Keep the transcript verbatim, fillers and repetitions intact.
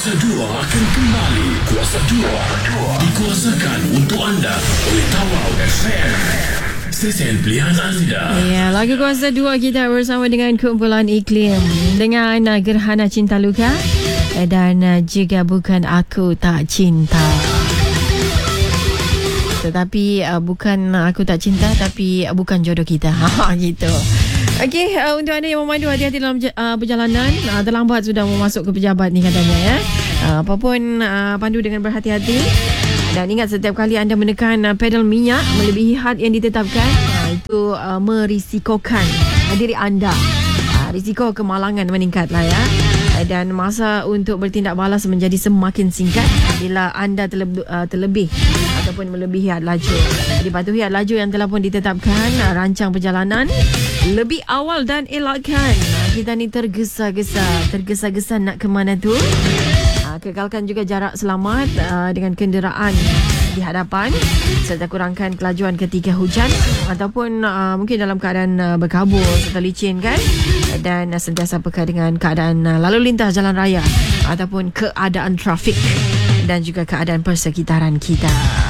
Kuasa dua akan kembali. Kuasa dua dikuasakan untuk anda oleh Tawau F M, stesen pilihan anda. Ya, lagu Kuasa dua kita bersama dengan kumpulan Iklim dengan uh, Gerhana Cinta Luka dan uh, juga Bukan Aku Tak Cinta. Tetapi uh, bukan uh, aku tak cinta, tapi uh, bukan jodoh kita. Ha gitu. Okey, uh, untuk anda yang memandu, hati-hati dalam uh, perjalanan. Uh, terlambat sudah mau masuk ke pejabat ni katanya ya. Uh, apapun uh, pandu dengan berhati-hati. Dan ingat, setiap kali anda menekan uh, pedal minyak melebihi had yang ditetapkan, uh, itu uh, merisikokan uh, diri anda. Uh, risiko kemalangan meningkat lah ya. Uh, dan masa untuk bertindak balas menjadi semakin singkat bila anda terlebih, uh, terlebih ataupun melebihi had laju. Jadi patuhi had laju yang telah pun ditetapkan. Uh, rancang perjalanan lebih awal dan elakkan. Uh, kita ni tergesa-gesa, tergesa-gesa nak ke mana tu? Kekalkan juga jarak selamat uh, dengan kenderaan di hadapan, serta kurangkan kelajuan ketika hujan ataupun uh, mungkin dalam keadaan uh, berkabut serta licin kan, dan uh, sentiasa peka dengan keadaan uh, lalu lintas jalan raya ataupun keadaan trafik dan juga keadaan persekitaran kita.